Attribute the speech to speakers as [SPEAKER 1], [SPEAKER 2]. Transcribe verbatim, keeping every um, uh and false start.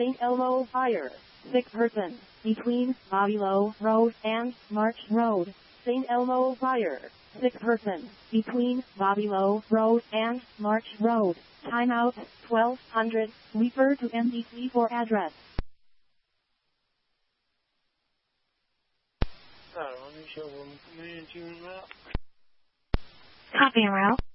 [SPEAKER 1] Saint Elmo Fire. Sick person. Between Bobby Lowe Road and March Road. Saint Elmo Fire. Sick person. Between Bobby Lowe Road and March Road. Timeout, twelve hundred. Refer to N B C for address.
[SPEAKER 2] 大王，你说我们不愿意进入了。
[SPEAKER 3] Copy, en route.